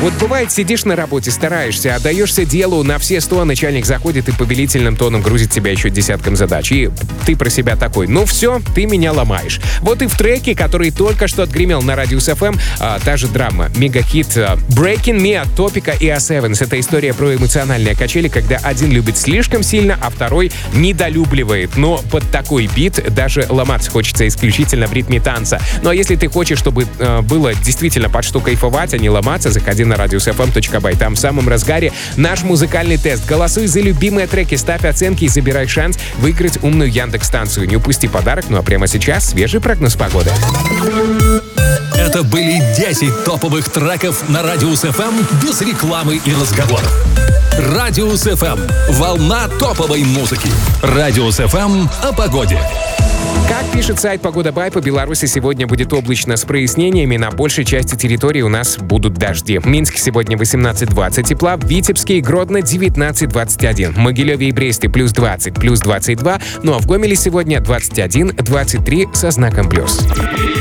Вот бывает, сидишь на работе, стараешься, отдаешься делу на все 100, начальник заходит и повелительным тоном грузит тебя еще десятком задач. И ты про себя такой: ну все, ты меня ломаешь. Вот и в треке, который только что отгремел на Радиус FM, та же драма. Мегахит Breaking Me от Топика и A7. Это история про эмоциональные качели, когда один любит слишком сильно, а второй недолюбливает. Но под такой бит даже ломаться хочется исключительно в ритме танца. Ну а если ты хочешь, чтобы было действительно под что кайфовать, а не ломаться, заходи на radiusfm.by. Там в самом разгаре наш музыкальный тест. Голосуй за любимые треки, ставь оценки и забирай шанс выиграть умную Яндекс-станцию. Не упусти подарок. Ну а прямо сейчас свежий прогноз погоды. Это были 10 топовых треков на Радиус FM без рекламы и разговоров. Радиус FM. Волна топовой музыки. Радиус FM о погоде. Как пишет сайт «Погода Бай», по Беларуси сегодня будет облачно с прояснениями. На большей части территории у нас будут дожди. В Минске сегодня 18-20 тепла, в Витебске и Гродно 19-21. В Могилеве и Бресте плюс 20, плюс 22. Ну а в Гомеле сегодня 21-23 со знаком плюс.